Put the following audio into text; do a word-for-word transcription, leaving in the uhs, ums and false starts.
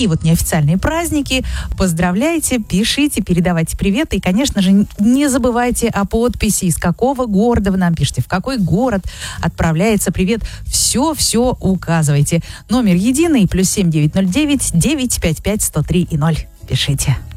такие вот неофициальные праздники. Поздравляйте, пишите, передавайте привет. И, конечно же, не забывайте о подписи, из какого города вы нам пишете, в какой город отправляется привет. Все-все указывайте. Номер единый, плюс семь девятьсот девять девятьсот пятьдесят пять сто три и ноль. Пишите.